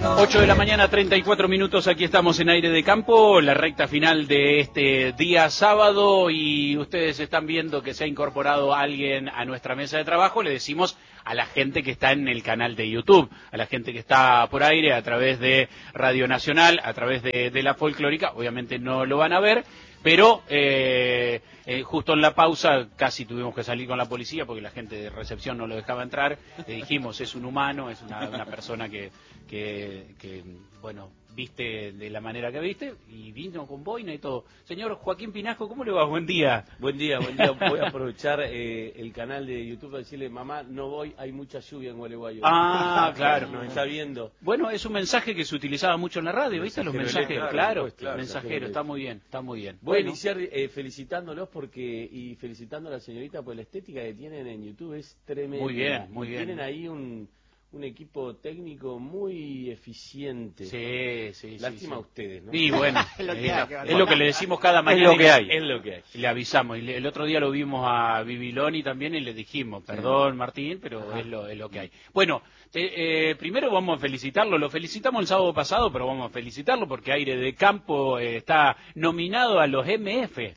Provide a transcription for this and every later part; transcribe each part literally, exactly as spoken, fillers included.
ocho de la mañana, treinta y cuatro minutos, aquí estamos en Aire de Campo, la recta final de este día sábado, y ustedes están viendo que se ha incorporado alguien a nuestra mesa de trabajo. Le decimos a la gente que está en el canal de YouTube, a la gente que está por aire a través de Radio Nacional, a través de, de la folclórica, obviamente no lo van a ver, pero eh, eh, justo en la pausa casi tuvimos que salir con la policía porque la gente de recepción no lo dejaba entrar. Le dijimos, es un humano, es una, una persona que, que, que, bueno, viste de la manera que viste, y vino con boina y todo. Señor Joaquín Pinasco, ¿cómo le va? Buen día. Buen día, buen día. Voy a aprovechar eh, el canal de YouTube para decirle, mamá, no voy, hay mucha lluvia en Gualeguaychú. Ah, claro. Nos está viendo. Bueno, es un mensaje que se utilizaba mucho en la radio, ¿viste? Los mensajes, claro, claro, pues, claro, mensajeros, está muy bien, está muy bien. Voy Bueno. a iniciar eh, felicitándolos porque y felicitando a la señorita por la estética que tienen en YouTube, es tremenda. Muy bien, muy y bien. Tienen ahí un, un equipo técnico muy eficiente. Sí, sí, Lástima sí, a ustedes, ¿no? Y bueno, Es lo que es, hay, es lo que le decimos cada mañana. Es lo que hay. y, Es lo que hay. y le avisamos. Y le, el otro día lo vimos a Bibiloni también y le dijimos, perdón Martín, pero es lo, es lo que hay. Bueno, te, eh, primero vamos a felicitarlo. Lo felicitamos el sábado pasado, pero vamos a felicitarlo porque Aire de Campo eh, está nominado a los M F.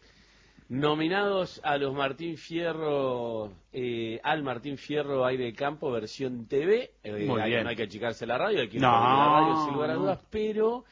Nominados a los Martín Fierro, eh, al Martín Fierro Aire de Campo versión T V. Eh, Muy hay, bien. No hay que achicarse la radio, hay que ir No, por la radio sin lugar a no. dudas, pero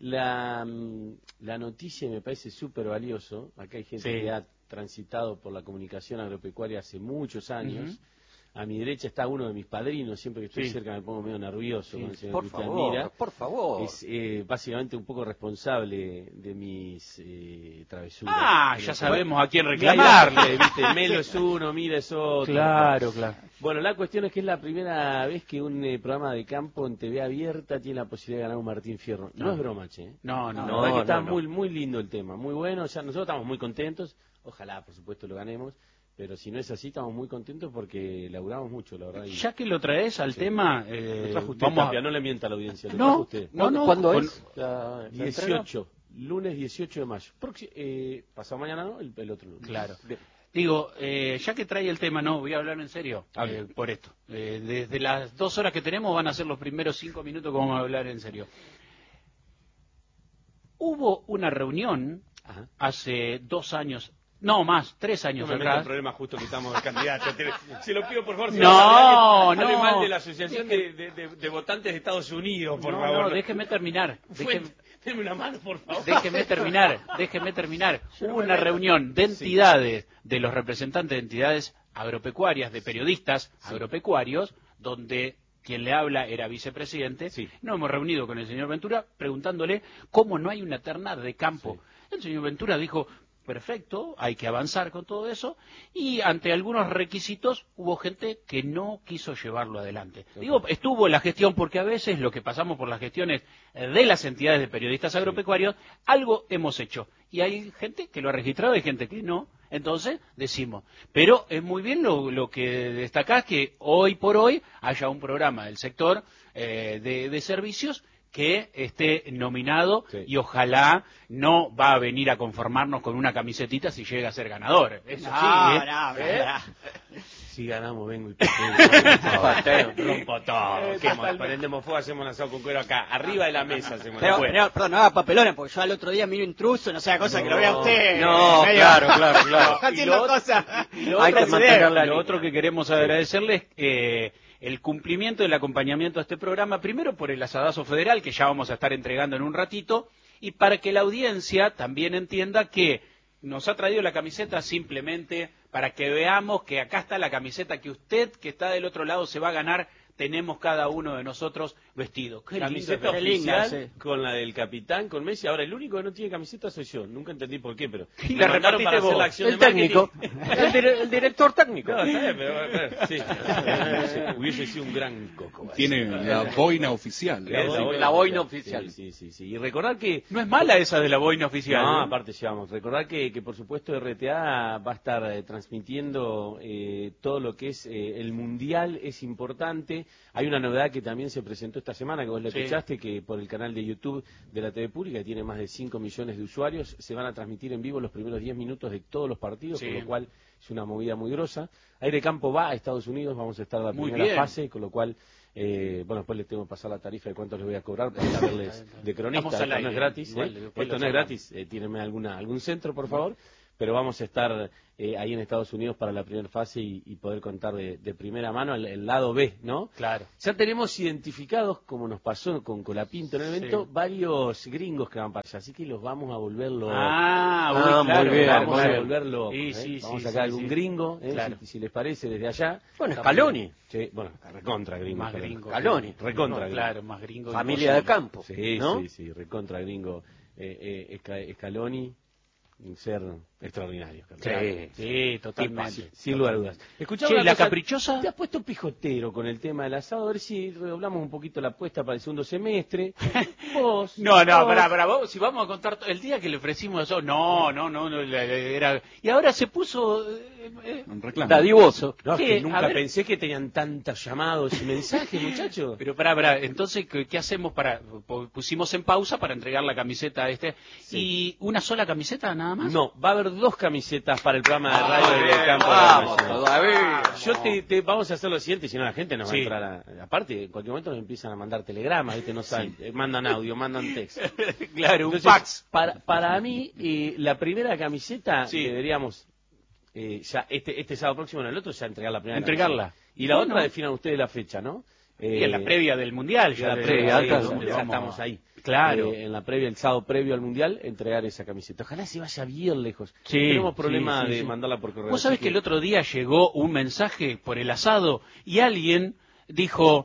la, la noticia me parece súper valioso. Acá hay gente Sí. que ha transitado por la comunicación agropecuaria hace muchos años. Ujú. A mi derecha está uno de mis padrinos, siempre que estoy Sí. cerca me pongo medio nervioso Sí. con el señor Por Cristian favor, Mira. por favor. Es eh, básicamente un poco responsable de mis eh, travesuras. Ah, En ya el- sabemos a quién Mira, reclamarle. ¿viste? Melo es uno, Mira es otro. Claro, claro. Bueno, la cuestión es que es la primera vez que un eh, programa de campo en T V abierta tiene la posibilidad de ganar un Martín Fierro. No, No. es broma, che. No, no, La no. verdad que está no, no. muy muy lindo el tema, muy bueno. Ya nosotros estamos muy contentos. Ojalá, por supuesto, lo ganemos. Pero si no es así, estamos muy contentos porque laburamos mucho, la verdad. y- Ya que lo traes al Sí. tema, Lo eh, trajo usted, vamos Tapia, a... no le mienta a la audiencia. Lo No, trajo usted. no, no. ¿Cuándo con- es? La, la entrega? dieciocho, lunes dieciocho de mayo. Proxi- eh, pasado mañana, ¿no? El, el otro lunes. Claro. Bien. Digo, eh, ya que trae el tema, no, voy a hablar en serio, Hable. eh, por esto. Eh, desde las dos horas que tenemos van a ser los primeros cinco minutos que vamos a hablar en serio. Hubo una reunión Ajá. hace dos años, no más, tres No años me meto en atrás. problema justo que estamos de candidatos. Se lo pido por favor. Si No, va a hablar, hable no. mal de la Asociación de, de- de- de Votantes de Estados Unidos, por no, favor. no, déjeme terminar. Déjeme, Fue- Deme una mano, por favor. déjeme terminar, déjeme terminar. Yo no Hubo me una meto. reunión de Sí. entidades, de los representantes de entidades agropecuarias, de periodistas agropecuarios, donde quien le habla era vicepresidente. Sí. Nos hemos reunido con el señor Ventura preguntándole cómo no hay una terna de campo. El señor Ventura dijo, perfecto, hay que avanzar con todo eso, y ante algunos requisitos hubo gente que no quiso llevarlo adelante. Ok. Digo, estuvo en la gestión porque a veces lo que pasamos por las gestiones de las entidades de periodistas agropecuarios, algo hemos hecho, y hay gente que lo ha registrado y hay gente que no. Entonces decimos, pero es muy bien lo, lo que destacás, que hoy por hoy haya un programa del sector eh, de, de servicios que esté nominado, Sí. y ojalá no va a venir a conformarnos con una camisetita si llega a ser ganador. Eso No, sí, ¿eh? no, ¿Eh? Si Si ganamos, vengo y pateo. Rompo todo. Eh, ¿Qué totalmente. prendemos fuego, hacemos un asado con cuero acá. Arriba de la mesa hacemos Pero, el fuego. pero, perdón, no haga papelones, porque yo al otro día miro intruso, no sea cosa que lo vea usted. No, medio- claro, claro, claro. Haciendo Y lo- cosas. Y lo, Hay otro, que mantener la lo línea. otro que queremos agradecerles eh, el cumplimiento del acompañamiento a este programa, primero por el asadazo federal, que ya vamos a estar entregando en un ratito, y para que la audiencia también entienda que nos ha traído la camiseta simplemente para que veamos que acá está la camiseta que usted, que está del otro lado, se va a ganar. Tenemos cada uno de nosotros vestido. Qué Camiseta lindo, qué oficial linda, sí. con la del capitán, con Messi. Ahora, el único que no tiene camiseta soy yo. Nunca entendí por qué, pero Y me la mandaron repartiste para hacer vos. la acción El de técnico, marketing. el, dire- el director técnico. No, está bien, pero, pero, sí. Sí, hubiese sido un gran coco. Tiene la boina oficial. La boina, la boina oficial. Sí, sí, sí, sí. Y recordar que... No es mala esa de la boina oficial. No, ¿eh? aparte llevamos. Recordar que, que por supuesto R T A va a estar eh, transmitiendo eh, todo lo que es eh, el Mundial, es importante. Hay una novedad que también se presentó esta semana, que vos le Sí. escuchaste, que por el canal de YouTube de la T V Pública, que tiene más de cinco millones de usuarios, se van a transmitir en vivo los primeros diez minutos de todos los partidos, Sí. con lo cual es una movida muy grosa. Aire Campo va a Estados Unidos, vamos a estar en la Muy primera bien. fase, con lo cual Eh, bueno, después les tengo que pasar la tarifa de cuánto les voy a cobrar para verles de cronista. Esto No es gratis, igual, ¿eh? después Esto lo no es sacamos. gratis. Eh, tírenme alguna, algún centro, por favor. Pero vamos a estar eh, ahí en Estados Unidos para la primera fase y, y poder contar de, de primera mano el, el lado B, ¿no? Claro. Ya tenemos identificados, como nos pasó con Colapinto en el evento, Sí. varios gringos que van para allá, así que los vamos a volverlo. Ah, uy, Ah, claro, muy bien, claro, vamos claro. a volverlo. Sí, ¿eh? sí, vamos sí, a sacar sí, algún sí. gringo, ¿eh? Claro. si, si les parece, desde allá. Bueno, Scaloni. Sí, bueno, recontra gringo. Más Scaloni. gringo. Scaloni. Recontra No, gringo. claro, más gringo. Familia de imposible. campo. Sí, ¿no? sí, sí, recontra gringo. Eh, eh, Sca- Scaloni, un ser extraordinario. Sí. Sí, totalmente. Sin lugar a dudas. Escuchame Che, una ¿la cosa, caprichosa? Te has puesto pijotero con el tema del asado, a ver si redoblamos un poquito la apuesta para el segundo semestre. Vos. No, no, vos. pará, pará, vos, si vamos a contar to- el día que le ofrecimos eso, no, no, no, no, la- la- era, y ahora se puso, eh, eh, Un reclamo. Dadivoso. No, es Sí, que a nunca ver. pensé que tenían tantos llamados y mensajes, muchachos. pero pará, pará, entonces, ¿qué, qué hacemos para, pu- pusimos en pausa para entregar la camiseta a este, y una sola camiseta nada más? No, va a haber dos camisetas para el programa de Ah, radio bien, del campo de la vamos, Nacional. todavía. Yo te, te- vamos a hacer lo siguiente, si no la gente nos va Sí. a entrar a, aparte, en cualquier momento nos empiezan a mandar telegramas, ¿viste? No saben, eh, mandan audio, mandan texto. Claro, un Entonces, fax. Para, para mí, eh, la primera camiseta Sí. deberíamos, eh, ya este, este sábado próximo, en el otro, ya entregar la primera Entregarla. camiseta. Y la Bueno. otra definan ustedes la fecha, ¿no? Y en la Eh, previa del Mundial, en ya la de- previa, ahí ya es donde vamos. estamos ahí. Claro. Eh, en la previa, el sábado previo al Mundial, entregar esa camiseta. Ojalá se vaya bien lejos. Sí, Tenemos problema sí, sí, de sí. mandarla por correo. Vos así sabés que el otro día llegó un mensaje por el asado y alguien dijo,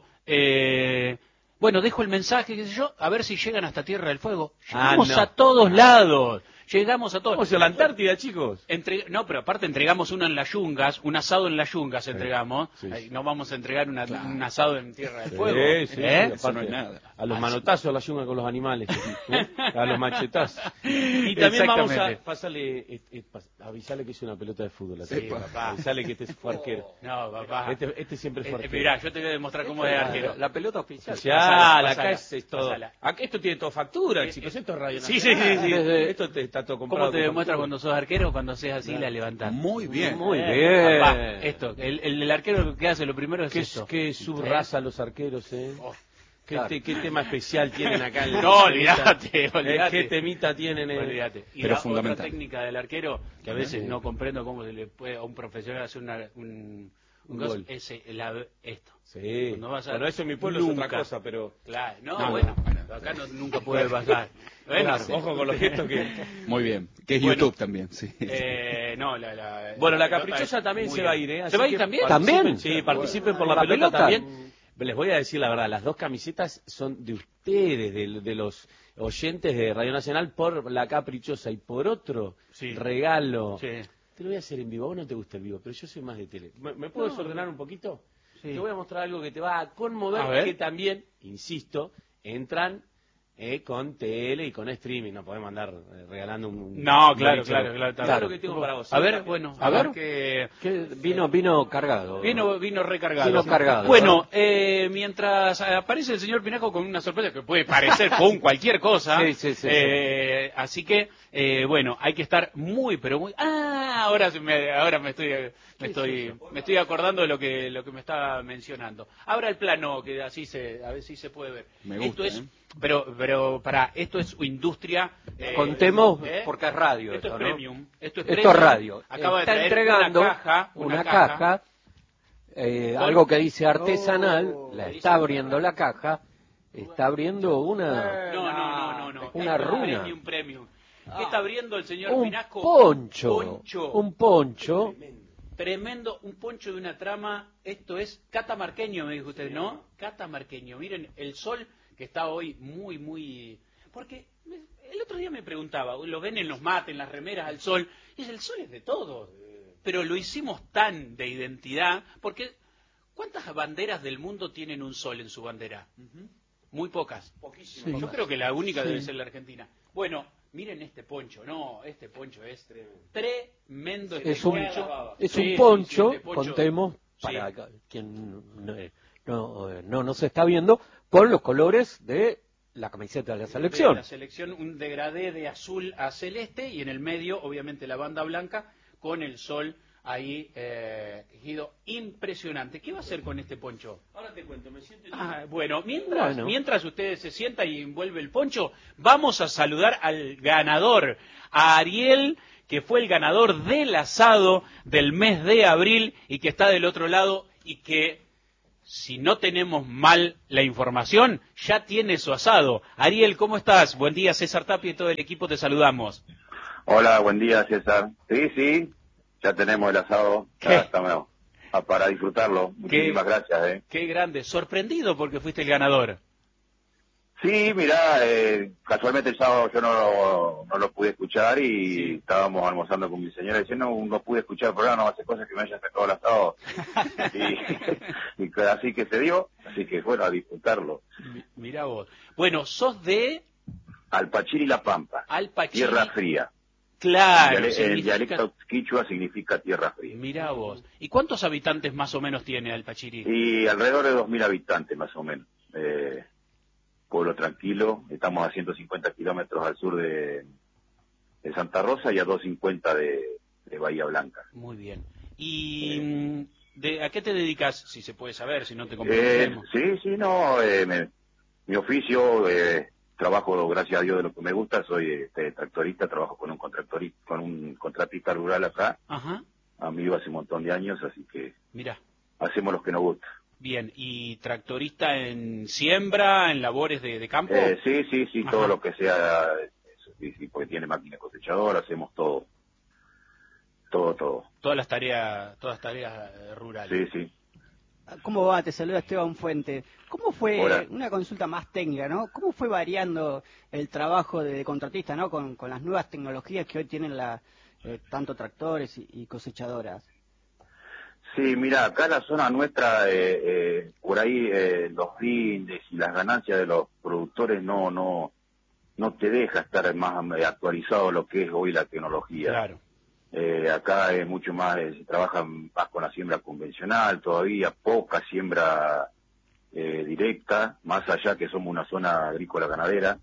eh, bueno, dejo el mensaje, qué sé yo, a ver si llegan hasta Tierra del Fuego. Ah, Llegamos no. a todos lados, llegamos a todos. Vamos a la Antártida, chicos. Entre- no, pero aparte entregamos uno en las yungas, un asado en las yungas entregamos. sí, sí. Ay, no vamos a entregar una- un asado en Tierra del Fuego. Sí, sí, ¿Eh? sí, Eso no aparte, es nada. A los Ah, manotazos a la yunga con los animales, ¿eh? A los machetazos. Y también vamos a Exactamente. pasarle, eh, eh, pas- avisarle que es una pelota de fútbol. a Sí, este. papá. Avisarle que este fue arquero. No, papá. Este, este siempre fue Eh, arquero. mirá, yo te voy a demostrar cómo es arquero. La, la pelota oficial. Ya, Pasala, acá pasala, es, es todo. pasala. Acá esto tiene todo factura, chicos. Esto es radio. Sí, sí, Nacional. sí, sí. Esto te, está todo comprado. ¿Cómo te con demuestras factura. cuando sos arquero? Cuando haces así, la levantás. Muy bien. Muy Eh, bien. papá, esto, el, el, el arquero lo que hace lo primero es Qué, esto. qué subraza los arqueros, ¿eh? Oh, ¿Qué, claro. te- qué tema especial tienen acá? En el- No, olvídate, Eh, olvídate. ¿Qué temita tienen? eh? olvídate. Y Pero la fundamental. otra técnica del arquero, que a veces Sí. no comprendo cómo se le puede a un profesional hacer una, un, un Un gol, gol. es la- esto. Sí. Cuando vas a- Bueno, eso en mi pueblo es Nunca. otra cosa, pero... Claro, no, No, bueno, bueno. acá no- nunca puede pasar. Bueno, Claro, ojo con los gestos que... Muy bien. Que es Bueno. YouTube también, sí. eh, no, la, la, Bueno, la pelota caprichosa es también muy se va a bien. ir, ¿eh? ¿Se Así va a ir que también? participen, ¿También? Sí, participen por la, ¿La pelota, pelota? también. Les voy a decir la verdad, las dos camisetas son de ustedes, de, de los oyentes de Radio Nacional, por la caprichosa y por otro Sí. regalo. Sí. Te lo voy a hacer en vivo, a vos no te gusta el vivo, pero yo soy más de tele. ¿Me, me puedo desordenar un poquito? Sí. Te voy a mostrar algo que te va a conmover, A ver. que también, insisto, entran eh, con tele y con streaming. No podemos andar eh, regalando un... No, un claro, boliche. claro, claro, Mirá claro. lo que tengo para vos. A ¿sí? ver, bueno, a, A ver ver. que... Que vino, vino cargado. Vino, vino recargado. Vino cargado. Bueno, eh, mientras aparece el señor Pinajo con una sorpresa que puede parecer con cualquier cosa. Sí, sí, sí, eh, Así que, eh, bueno, hay que estar muy, pero muy... Ah, ahora, se me, ahora me estoy... Me estoy, me estoy acordando de lo que lo que me estaba mencionando. Abra el plano, que así se, a ver si se puede ver. Me gusta, esto es, ¿eh? pero, pero para, esto es industria. eh, Contemos, ¿eh? porque es radio. Esto, Esto, es ¿no? premium. Esto es, Esto premium. es radio. Acaba Está de traer entregando una caja, una, una caja, eh, Con- algo que dice artesanal, Oh, la dice- está abriendo la caja, está abriendo una... No, no, no, no, no. Una Esto es runa. Premium, premium. ¿Qué está abriendo el señor Un Pinasco? poncho, Poncho. un poncho, Tremendo, un poncho de una trama. Esto es catamarqueño, me dijo usted, ¿no? Catamarqueño. Miren, el sol que está hoy muy, muy... Porque el otro día me preguntaba, lo ven en los mates, en las remeras al sol, y es el sol es de todo. Pero lo hicimos tan de identidad, porque ¿cuántas banderas del mundo tienen un sol en su bandera? Muy pocas. Sí. Yo creo que la única debe ser la Argentina. Bueno, miren este poncho, no, este poncho es tremendo. Este es un, poncho. es Sí, un sí, poncho, sí, este poncho. contemos, Sí. para quien no, no, no nos está viendo, con los colores de la camiseta de la De selección. la selección, un degradé de azul a celeste y en el medio, obviamente, la banda blanca con el sol ahí, eh, Guido, impresionante. ¿Qué va a hacer con este poncho? Ahora te cuento, me siento... Ah, bueno, mientras, Bueno. mientras usted se sienta y envuelve el poncho, vamos a saludar al ganador, a Ariel, que fue el ganador del asado del mes de abril y que está del otro lado y que, si no tenemos mal la información, ya tiene su asado. Ariel, ¿cómo estás? Buen día, César Tapia y todo el equipo te saludamos. Hola, buen día, César. Sí, sí, ya tenemos el asado, ¿Qué? ya estamos a- para disfrutarlo. Muchísimas gracias, ¿eh? Qué grande, sorprendido porque fuiste el ganador. Sí, mirá, eh, casualmente el sábado yo no lo, no lo pude escuchar y Sí. estábamos almorzando con mi señora diciendo no, no pude escuchar el programa, no hace cosas que me hayan sacado el asado. y, y así que se dio, así que bueno, a disfrutarlo. Mi- Mirá vos. Bueno, sos de Alpachiri La Pampa, Alpachiri. tierra fría. Claro, el, diale- el significa... dialecto quichua significa tierra fría. Mirá vos. ¿Y cuántos habitantes más o menos tiene Alpachiri? Y alrededor de dos mil habitantes más o menos. Eh, pueblo tranquilo, estamos a ciento cincuenta kilómetros al sur de, de Santa Rosa y a doscientos cincuenta de, de Bahía Blanca. Muy bien. ¿Y mm, de, a qué te dedicas, si se puede saber, si no te Eh, comprometemos? sí, sí, no, eh, me- mi oficio, eh, trabajo, gracias a Dios, de lo que me gusta, soy este, tractorista, trabajo con un contractorista, con un contratista rural acá, Ajá, amigo hace un montón de años, así que mirá. hacemos lo que nos gusta. Bien, ¿y tractorista en siembra, en labores de, de campo? Eh, sí, sí, sí, Ajá. todo lo que sea, eso, sí, sí, porque tiene máquina cosechadora, hacemos todo, todo, todo. Todas las tareas, todas las tareas eh, rurales. Sí, sí. ¿Cómo va? Te saluda Esteban Fuente. ¿Cómo fue, Hola. una consulta más técnica, ¿no? ¿Cómo fue variando el trabajo de, de contratista, ¿no? Con, con las nuevas tecnologías que hoy tienen la, eh, tanto tractores y, y cosechadoras. Sí, mira, acá en la zona nuestra, eh, eh, por ahí eh, los rindes y las ganancias de los productores no no no te deja estar más eh, actualizado lo que es hoy la tecnología. Claro. Eh, acá es mucho más, eh, se trabaja más con la siembra convencional, todavía poca siembra eh, directa, más allá que somos una zona agrícola ganadera.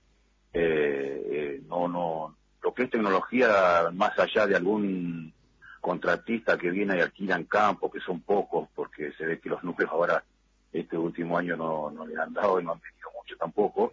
Eh, eh, no, no, lo que es tecnología, más allá de algún contratista que viene y alquila en campo, que son pocos, porque se ve que los números ahora, este último año no, no les han dado y no han venido mucho tampoco.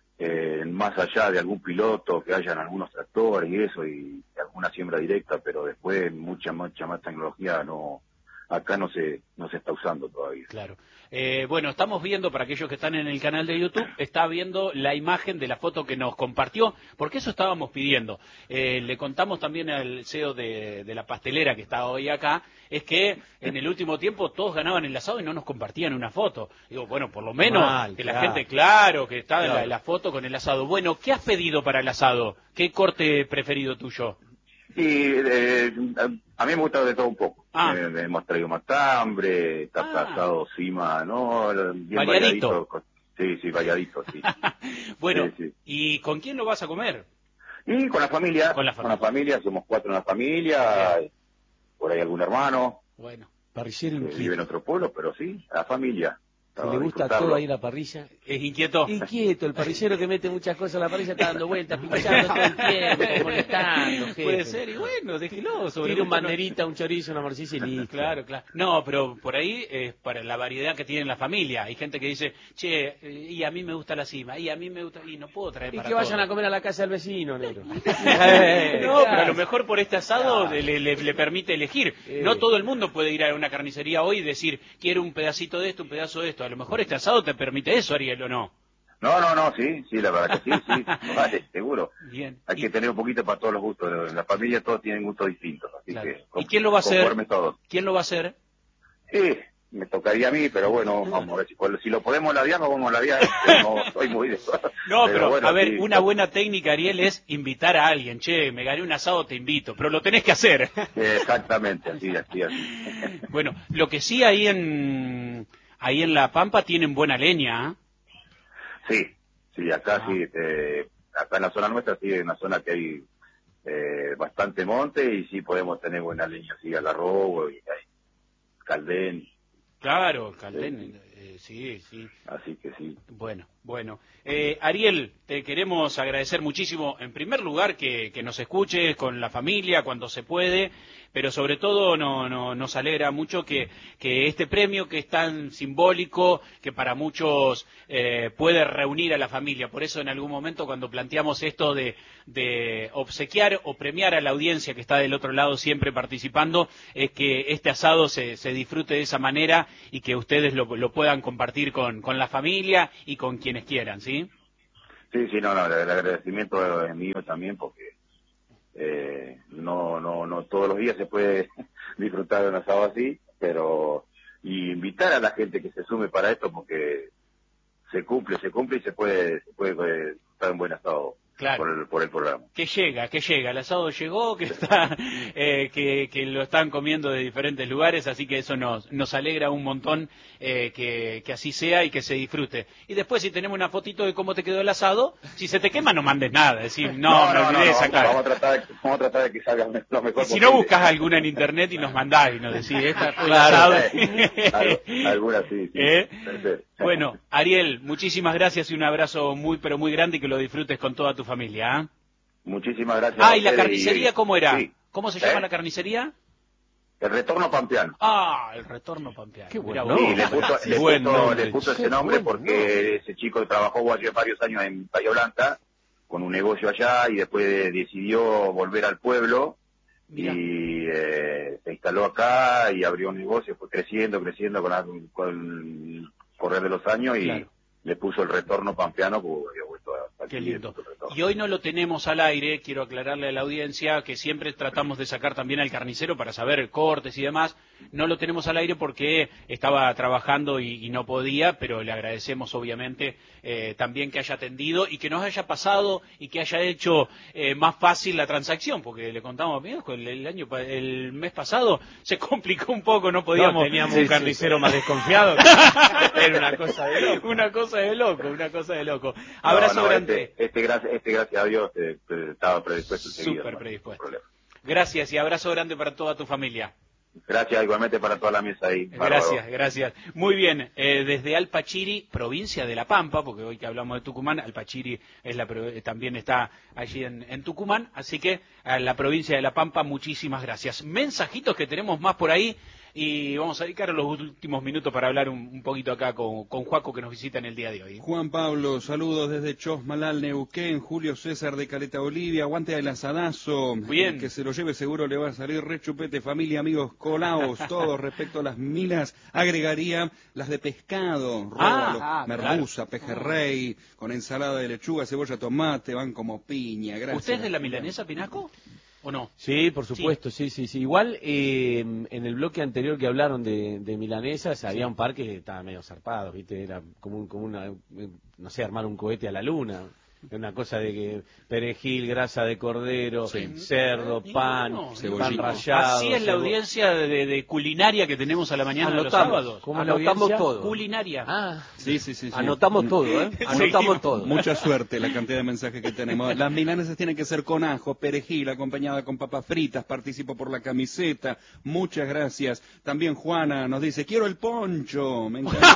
Eh, más allá de algún piloto que hayan algunos tractores y eso, y alguna siembra directa, pero después mucha, mucha más tecnología no, acá no se, no se está usando todavía. Claro. Eh, bueno, estamos viendo, para aquellos que están en el canal de YouTube, está viendo la imagen de la foto que nos compartió, porque eso estábamos pidiendo. Eh, le contamos también al C E O de, de la pastelera que está hoy acá, es que en el último tiempo todos ganaban el asado y no nos compartían una foto. Digo, bueno, por lo menos Mal, que la claro. gente, claro, que está en Claro. la, la foto con el asado. Bueno, ¿qué has pedido para el asado? ¿Qué corte preferido tuyo? Y eh, a mí me gusta de todo un poco. Ah. Eh, hemos traído matambre, está Ah. asado cima, ¿no? Bien Variadito. variadito. Sí, sí, variadito, sí. Bueno, Sí, sí. ¿y con quién lo vas a comer? Y con la familia, Con la familia. familia, somos cuatro en la familia, por ahí algún hermano Bueno. Parrillero que vive en inquieto. otro pueblo, pero sí, la familia. Que para le gusta disfrutarlo. todo ahí en la parrilla. ¿Es inquieto? Inquieto, el parrillero que mete muchas cosas a la parrilla está dando vueltas, pinchando todo el tiempo, molestando, jefe. Puede ser, y bueno, déjelo. sobre Tira un gusto no- banderita, un chorizo, una morcilla y listo. Claro, claro. No, pero por ahí es para la variedad que tiene la familia. Hay gente que dice, che, eh, y a mí me gusta la cima, y a mí me gusta, y no puedo traer Y para que vayan todos. a comer a la casa del vecino, negro. No, pero a lo Claro. mejor por este asado Claro. le, le- le permite elegir. Eh. No todo el mundo puede ir a una carnicería hoy y decir, quiero un pedacito de esto, un pedazo de esto. A lo mejor este asado te permite eso, Ariel, ¿o no? No, no, no, sí, sí, la verdad que sí, sí, vale, seguro. Bien. Hay Y- que tener un poquito para todos los gustos. En la familia todos tienen gustos distintos, así Claro. que ¿Y quién lo va a hacer? conforme todos. ¿Quién lo va a hacer? Sí, me tocaría a mí, pero bueno, vamos a ver si, si lo podemos labiar, nos vamos a labiar. No soy muy de eso. No, pero, bueno, a ver, sí. una buena técnica, Ariel, es invitar a alguien. Che, me gané un asado, te invito. Pero lo tenés que hacer. Exactamente, así, así, así. Bueno, lo que sí ahí en ahí en La Pampa tienen buena leña, ¿eh? Sí, sí, acá Ah. sí, este, acá en la zona nuestra sí, es una zona que hay eh, bastante monte y sí podemos tener buena leña, sí, alarrobo y hay caldén, Claro, Caldén, eh, sí, sí. así que sí. Bueno, bueno. Eh, Ariel, te queremos agradecer muchísimo, en primer lugar, que, que nos escuches con la familia cuando se puede, pero sobre todo no, no, nos alegra mucho que, que este premio, que es tan simbólico, que para muchos eh, puede reunir a la familia. Por eso en algún momento cuando planteamos esto de, de obsequiar o premiar a la audiencia que está del otro lado siempre participando, es que este asado se, se disfrute de esa manera y que ustedes lo, lo puedan compartir con, con la familia y con quienes quieran, ¿sí? Sí, sí, no, no, el agradecimiento es mío también porque eh, no, no, no todos los días se puede disfrutar de un asado así, pero y invitar a la gente que se sume para esto porque se cumple, se cumple y se puede, se puede estar un buen asado. Claro. Por el, por el programa. Que llega, que llega, el asado llegó, que está, eh, que, que lo están comiendo de diferentes lugares, así que eso nos, nos alegra un montón eh, que, que así sea y que se disfrute. Y después si tenemos una fotito de cómo te quedó el asado, si se te quema no mandes nada, decir, no, no, no, no, no sacar. Vamos a tratar, de, vamos a tratar de que salga lo mejor y si posible. no buscas alguna en internet y nos mandás y nos decís, esta fue el Claro, asado. eh, alguna sí, sí. ¿Eh? Perfecto. Bueno, Ariel, muchísimas gracias y un abrazo muy pero muy grande y que lo disfrutes con toda tu familia. ¿eh? Muchísimas gracias. Ah, ¿y la carnicería y, cómo era? Sí. ¿Cómo se llama ¿Eh? la carnicería? El retorno pampeano. Ah, el retorno pampeano. Qué bueno. Mirá Sí, vos. le puso, le Buen puso, nombre. le puso ese Qué nombre bueno, porque ese chico trabajó varios años en Bahía Blanca con un negocio allá y después decidió volver al pueblo. Mirá. Y eh, se instaló acá y abrió un negocio, fue creciendo, creciendo con, la, con el correr de los años y Claro. le puso el retorno pampeano porque había vuelto a Qué aquí, lindo. le puso el retorno. Y hoy no lo tenemos al aire, quiero aclararle a la audiencia que siempre tratamos de sacar también al carnicero para saber cortes y demás. No lo tenemos al aire porque estaba trabajando y, y no podía, pero le agradecemos obviamente eh, también que haya atendido y que nos haya pasado y que haya hecho eh, más fácil la transacción, porque le contamos, mira, el, el año pa- el mes pasado se complicó un poco, no podíamos. No, teníamos Sí, un sí, carnicero sí. más desconfiado. Era una cosa de loco. Una cosa de loco, una cosa de loco. Abrazo No, no, grande. Este, este, gracias, este, gracias a Dios, eh, eh, estaba predispuesto enseguida. Súper no, predispuesto. no hay problema. Gracias y abrazo grande para toda tu familia. Gracias igualmente para toda la mesa ahí. Gracias, Bárbaro. gracias. Muy bien, eh, desde Alpachiri, provincia de La Pampa, porque hoy que hablamos de Tucumán, Alpachiri es la, pro- también está allí en, en Tucumán, así que a la provincia de La Pampa, muchísimas gracias. Mensajitos que tenemos más por ahí y vamos a dedicar los últimos minutos para hablar un, un poquito acá con, con Juaco que nos visita en el día de hoy. Juan Pablo, saludos desde Chosmalal, Neuquén. Julio César de Caleta Olivia, aguante el asadazo. Bien. El que se lo lleve seguro le va a salir re chupete, familia, amigos, colaos, todos. Respecto a las minas, agregaría las de pescado, róbalo, Ah, merluza, pejerrey, con ensalada de lechuga, cebolla, tomate, van como piña. Gracias. ¿Usted es de la milanesa, Pinaco? ¿O no? Sí, por supuesto, sí, sí, sí. Igual eh, en el bloque anterior que hablaron de, de milanesas había un par que estaba medio zarpado, ¿viste? Era como, un, como una, no sé, armar un cohete a la luna. Una cosa de que perejil, grasa de cordero, Sí. cerdo, Y pan, bueno, pan cebollita. rallado. Así es la cebo- audiencia de, de culinaria que tenemos a la mañana de los Anotamos. sábados. ¿Cómo es la Anotamos audiencia? todo. Culinaria. Ah, Sí, sí, sí, sí. Anotamos todo, ¿eh? Anotamos todo. Mucha suerte la cantidad de mensajes que tenemos. Las milanesas tienen que ser con ajo, perejil, acompañada con papas fritas. Participo por la camiseta. Muchas gracias. También Juana nos dice, quiero el poncho. Me encantó.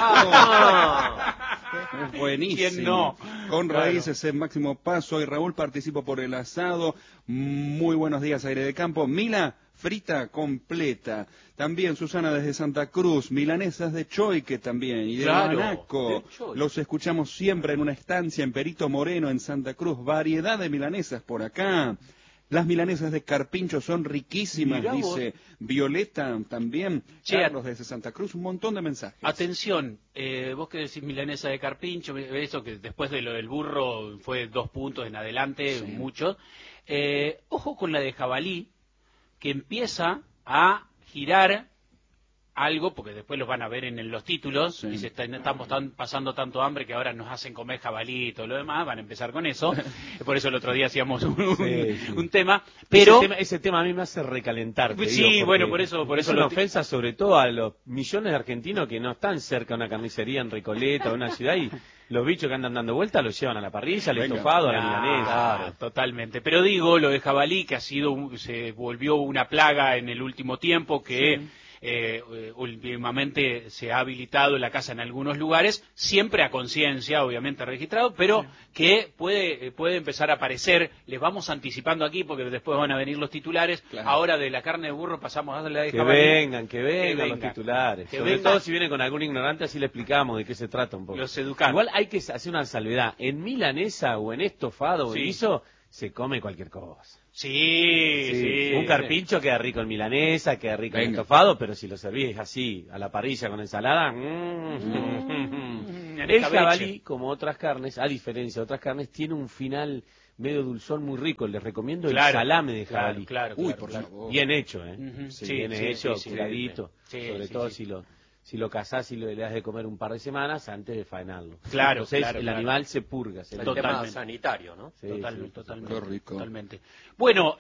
Es buenísimo. ¿Quién no? Con Claro. raíces en máximo paso. Y Raúl, participo por el asado. Muy buenos días, aire de campo. Mila, frita completa. También Susana desde Santa Cruz, milanesas de choique también, y de Claro, guanaco. de choique. Los escuchamos siempre en una estancia en Perito Moreno, en Santa Cruz. Variedad de milanesas por acá. Las milanesas de carpincho son riquísimas, Mirá vos. dice Violeta también. Che, Carlos desde Santa Cruz, un montón de mensajes. Atención, eh, vos que decís milanesa de carpincho, eso que después de lo del burro fue dos puntos en adelante, Sí. mucho. Eh, ojo con la de jabalí, que empieza a girar algo, porque después los van a ver en los títulos, Sí. y se está- estamos tan- pasando tanto hambre que ahora nos hacen comer jabalí y todo lo demás, van a empezar con eso. Por eso el otro día hacíamos un, Sí, sí. un tema, pero... ese, tema, ese tema a mí me hace recalentar. te Sí, digo, porque bueno, por eso- por es eso una lo- ofensa sobre todo a los millones de argentinos que no están cerca de una carnicería en Recoleta o una ciudad y los bichos que andan dando vueltas los llevan a la parrilla, al Venga. estofado, a la Claro, milanesa. totalmente. Pero digo, lo de jabalí, que ha sido, un- se volvió una plaga en el último tiempo, que eh, últimamente se ha habilitado la casa en algunos lugares, siempre a conciencia, obviamente registrado, pero que puede, puede empezar a aparecer. Les vamos anticipando aquí porque después van a venir los titulares. Claro. Ahora de la carne de burro pasamos a darle la de que jabalí. vengan, que vengan, que los vengan. titulares. Que Sobre vengan. todo si vienen con algún ignorante, así le explicamos de qué se trata un poco. Los educamos. Igual hay que hacer una salvedad. En milanesa o en estofado o Sí. en guiso, se come cualquier cosa. Sí, Sí, sí. un carpincho queda rico en milanesa, queda rico en Venga. estofado, pero si lo servís así, a la parrilla con ensalada... Mm, Mm, en el escabeche. jabalí, como otras carnes, a diferencia de otras carnes, tiene un final medio dulzón muy rico. Les recomiendo Claro, el salame de claro, jabalí. claro, Uy, claro, por claro. favor. Bien hecho, ¿eh? Ujú, Sí, sí, bien sí, hecho, sí, sí, cuidadito. sí, Sobre sí, todo sí. si lo si lo cazás y lo, le das de comer un par de semanas antes de faenarlo. Claro, Entonces claro, el claro. animal se purga. Se El le- tema Totalmente. sanitario, ¿no? Sí, Totalmente, sí, totalmente, Qué rico. totalmente. Bueno,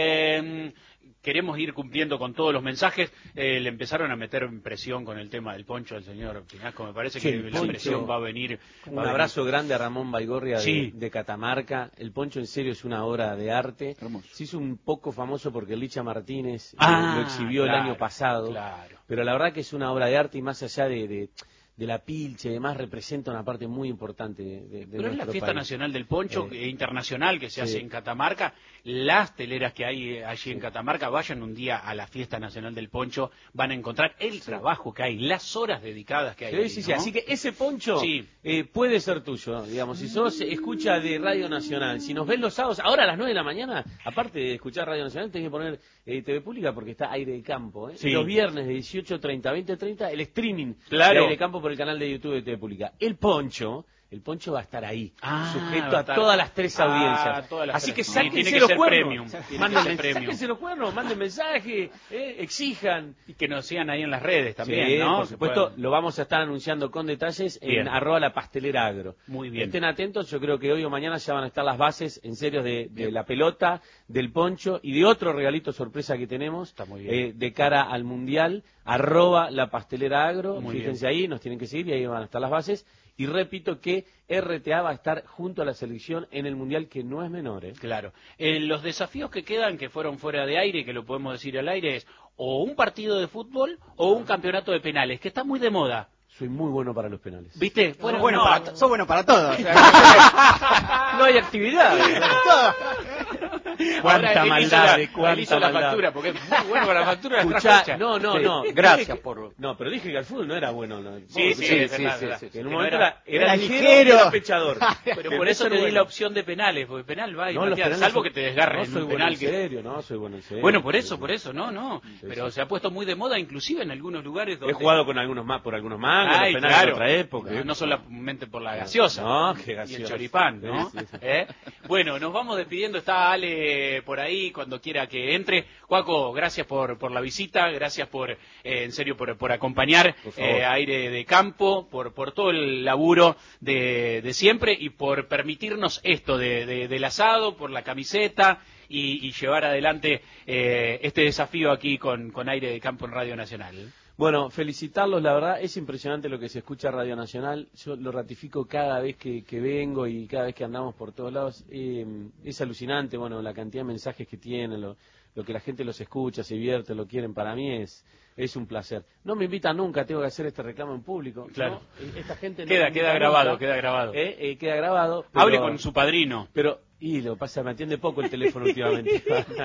eh, queremos ir cumpliendo con todos los mensajes. Eh, le empezaron a meter presión con el tema del poncho al señor Pinasco. Me parece Sí, que el la poncho. presión va a venir. Un va a abrazo grande a Ramón Baigorria de, Sí. de Catamarca. El poncho en serio es una obra de arte. Hermoso. Se hizo un poco famoso porque Licha Martínez eh, Ah, lo exhibió claro, el año pasado. Claro. Pero la verdad que es una obra de arte y más allá de, de, de la pilcha y demás, representa una parte muy importante de, de, de Pero es la nuestro fiesta país. nacional del poncho Eh, eh, internacional que se sí. hace en Catamarca. Las teleras que hay eh, allí en Catamarca, vayan un día a la fiesta nacional del poncho, van a encontrar el trabajo que hay, las horas dedicadas que hay. Sí, ahí, sí, sí. ¿no? Así que ese poncho Sí. eh, puede ser tuyo, digamos. Si sos escucha de Radio Nacional, si nos ves los sábados, ahora a las nueve de la mañana, aparte de escuchar Radio Nacional, tenés que poner eh, T V Pública porque está Aire de Campo. ¿eh? Sí. Los viernes de dieciocho treinta a veinte treinta, el streaming Claro. de Aire de Campo por el canal de YouTube de T V Pública. El poncho... El poncho va a estar ahí, Ah, sujeto va a a estar- todas las tres Ah, audiencias. todas las Así tres. que Sí, sáquense tiene que los ser cuernos. premium, tiene que Manden, ser premium. sáquense los cuernos, manden mensaje, eh, exijan. Y que nos sigan ahí en las redes también, Sí, ¿no? por Se supuesto, pueden- lo vamos a estar anunciando con detalles Bien. en arroba la pastelera agro. Muy bien. Estén atentos, yo creo que hoy o mañana ya van a estar las bases, en serio, de, de la pelota, del poncho y de otro regalito sorpresa que tenemos Está muy bien. eh, de cara al Mundial, arroba la pastelera agro, Muy fíjense ahí, nos tienen que seguir y ahí van a estar las bases. Y repito que R T A va a estar junto a la selección en el Mundial, que no es menor, ¿eh? Claro. Eh, los desafíos que quedan, que fueron fuera de aire, que lo podemos decir al aire, es o un partido de fútbol o un campeonato de penales, que está muy de moda. Soy muy bueno para los penales. ¿Viste? Sos bueno, no, para, to- sos bueno para todo. No hay actividad. Cuánta él hizo maldad, la- de cuánta él hizo la maldad. factura, porque es muy bueno para la factura. la trajo Escuchá, hecha. no, no, Sí, no. gracias dije que- por- No, pero dije que el fútbol no era bueno. No. Sí, Vos, sí, sí, es sí, verdad, sí, verdad. sí, que en Que un no momento era- era, era era ligero, ligero. y era pechador. Pero Que por no eso ser te di bueno. la opción de penales, porque penal va y No, los Matías, penales salvo son- que te desgarren no en soy un bueno penal en que... serio, no soy bueno en serio. Bueno, por eso, Sí, por sí. eso, no, no. Sí, Pero sí. se ha puesto muy de moda, inclusive en algunos lugares donde... He jugado con algunos más, por algunos mangos, Ay, los penales claro. de otra época. No, no solamente por la gaseosa. No, qué Y el gaseosa. choripán, ¿no? Sí, sí, sí. ¿Eh? Bueno, nos vamos despidiendo. Está Ale por ahí, cuando quiera que entre. Juaco, gracias por, por la visita, gracias por, eh, en serio, por, por acompañar Por favor. eh, a Aire de Campo, por, por todo el laburo de, de siempre y por permitirnos esto de, de- del asado, por la camiseta y, y llevar adelante eh, este desafío aquí con, con Aire de Campo en Radio Nacional. Bueno, felicitarlos, la verdad, es impresionante lo que se escucha en Radio Nacional, yo lo ratifico cada vez que, que vengo y cada vez que andamos por todos lados, eh, es alucinante, bueno, la cantidad de mensajes que tienen, lo, lo que la gente los escucha, se divierte, lo quieren, para mí es es un placer. No me invitan nunca, tengo que hacer este reclamo en público. Claro. ¿no? Esta gente no Queda, me invita queda grabado, nunca. queda grabado. Eh, eh, queda grabado. pero- Hable con su padrino. Pero, y lo pasa, me atiende poco el teléfono últimamente.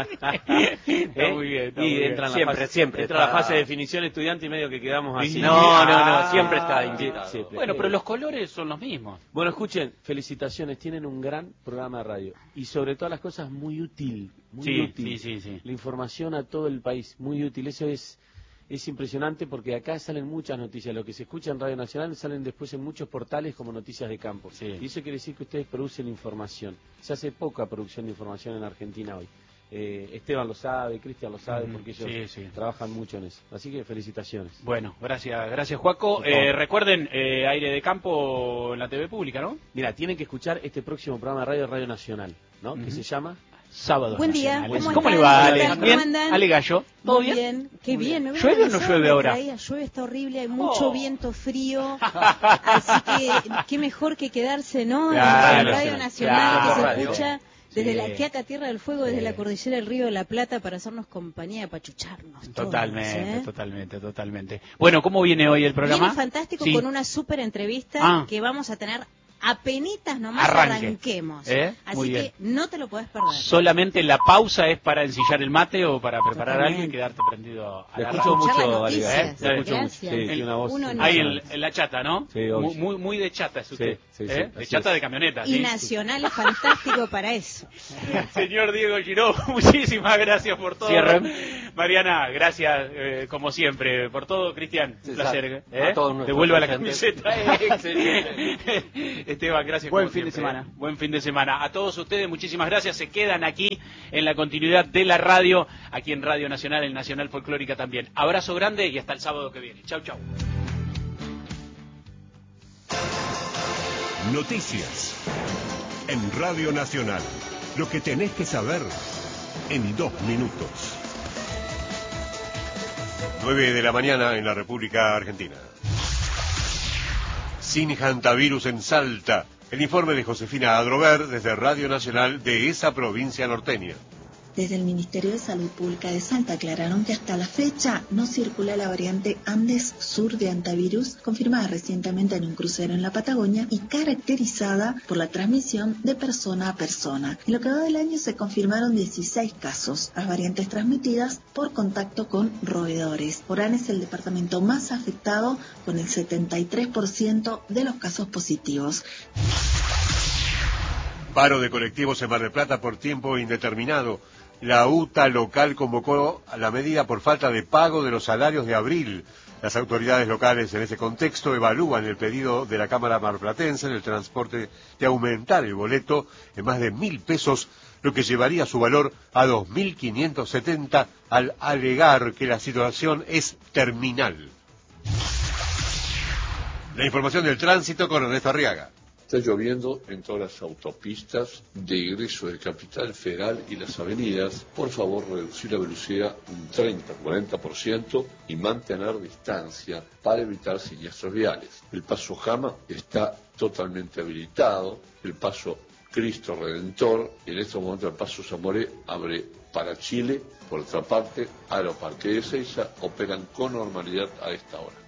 Está muy bien, está y muy bien. entra en la Siempre, fase, siempre entra la está- fase de definición estudiante y medio que quedamos así. No, no, no, Ah, siempre está sí, invitado. siempre. Bueno, pero los colores son los mismos. Bueno, escuchen, felicitaciones, tienen un gran programa de radio y sobre todas las cosas muy útil, muy Sí, útil. sí, sí, sí. La información a todo el país, muy útil. Eso es es impresionante porque acá salen muchas noticias. Lo que se escucha en Radio Nacional salen después en muchos portales como noticias de campo. Sí. Y eso quiere decir que ustedes producen información. Se hace poca producción de información en Argentina hoy. Eh, Esteban lo sabe, Cristian lo sabe, Ujú, porque ellos sí, sí. trabajan mucho en eso. Así que felicitaciones. Bueno, gracias, gracias Juaco. Por favor. Eh, recuerden, eh, Aire de Campo en la T V pública, ¿no? Mira, tienen que escuchar este próximo programa de radio, Radio Nacional, ¿no? Ujú. Que se llama... Sábados Buen día, nacionales. ¿cómo ¿Cómo le están? va, ¿Qué Ale? tal? ¿Cómo ¿Bien? andan? Ale Gallo, ¿todo Muy bien? bien, qué bien. me ¿Llueve o no avisado, llueve me ahora? traía, llueve, está horrible, hay mucho viento frío, así que qué mejor que quedarse, ¿no? Claro, en Radio claro, Nacional, claro, que se radio. escucha Desde Sí. la Quiaca, Tierra del Fuego, desde Sí. la cordillera del Río de la Plata, para hacernos compañía, para chucharnos. Totalmente, todos, ¿eh? totalmente, totalmente. Bueno, ¿cómo viene hoy el programa? Viene fantástico Sí. con una súper entrevista Ah. que vamos a tener apenitas nomás Arranque. arranquemos. ¿Eh? Así Muy que bien. no te lo podés perder. ¿Solamente la pausa es para ensillar el mate o para preparar Totalmente. algo y quedarte prendido a Le la escucho radio? Escuchar mucho, las Ariel. noticias. Le escucho mucho. Gracias. Sí, tiene una voz. Un honor. Ahí impresionante. en, en la chata, ¿no? Sí, obvio. muy, muy, muy de chata es usted. Sí, sí, sí, ¿Eh? De así chata es. de camioneta, Y ¿sí? Nacional es fantástico para eso. Señor Diego Giró, muchísimas gracias por todo. Cierren. Mariana, gracias eh, como siempre por todo. Cristian, un Exacto. placer. A ¿eh? todos nuestros Devuelva la oyentes. camiseta. Excelente. Esteban, gracias. Buen como fin de siempre, semana. ¿eh? Buen fin de semana. A todos ustedes, muchísimas gracias. Se quedan aquí en la continuidad de la radio, aquí en Radio Nacional, en Nacional Folclórica también. Abrazo grande y hasta el sábado que viene. Chau, chau. Noticias en Radio Nacional. Lo que tenés que saber en dos minutos. nueve de la mañana en la República Argentina. Sin hantavirus en Salta. El informe de Josefina Adrover desde Radio Nacional de esa provincia norteña. Desde el Ministerio de Salud Pública de Salta aclararon que hasta la fecha no circula la variante Andes Sur de antivirus, confirmada recientemente en un crucero en la Patagonia y caracterizada por la transmisión de persona a persona. En lo que va del año se confirmaron dieciséis casos, las variantes transmitidas por contacto con roedores. Orán es el departamento más afectado con el setenta y tres por ciento de los casos positivos. Paro de colectivos en Mar del Plata por tiempo indeterminado. La U T A local convocó a la medida por falta de pago de los salarios de abril. Las autoridades locales en ese contexto evalúan el pedido de la Cámara Marplatense en el transporte de aumentar el boleto en más de mil pesos, lo que llevaría su valor a dos mil quinientos setenta al alegar que la situación es terminal. La información del tránsito con Ernesto Arriaga. Está lloviendo en todas las autopistas de ingreso de Capital Federal y las avenidas. Por favor, reducir la velocidad un treinta a cuarenta por ciento y mantener distancia para evitar siniestros viales. El paso Jama está totalmente habilitado. El paso Cristo Redentor, en estos momentos el paso Zamoré abre para Chile. Por otra parte, Aeroparque de Ezeiza operan con normalidad a esta hora.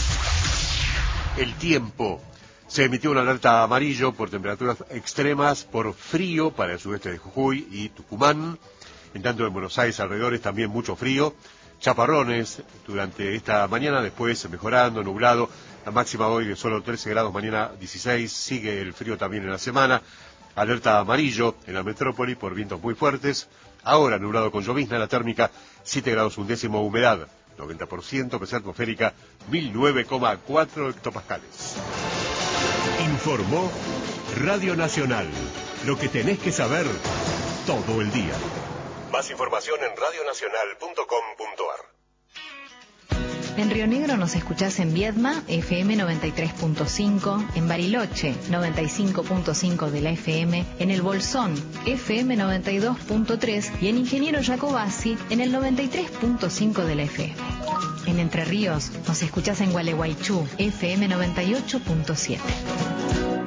El tiempo. Se emitió una alerta amarillo por temperaturas extremas, por frío para el sudeste de Jujuy y Tucumán. En tanto en Buenos Aires alrededores también mucho frío. Chaparrones durante esta mañana, después mejorando, nublado. La máxima hoy de solo trece grados, mañana dieciséis. Sigue el frío también en la semana. Alerta amarillo en la metrópoli por vientos muy fuertes. Ahora nublado con llovizna, la térmica siete grados un décimo, humedad noventa por ciento, presión atmosférica mil nueve coma cuatro hectopascales. Informó Radio Nacional. Lo que tenés que saber todo el día. Más información en radio nacional punto com punto ar. En Río Negro nos escuchás en Viedma, F M noventa y tres punto cinco, en Bariloche, noventa y cinco punto cinco de la F M, en El Bolsón, F M noventa y dos punto tres y en Ingeniero Jacobasi, en el noventa y tres punto cinco de la F M. En Entre Ríos nos escuchás en Gualeguaychú, F M noventa y ocho punto siete.